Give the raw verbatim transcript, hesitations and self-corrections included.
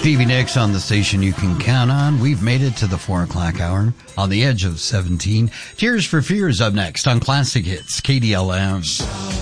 Stevie Nicks on the station you can count on. We've made it to the four o'clock hour on the edge of seventeen. Tears for Fears up next on Classic Hits, K D L M.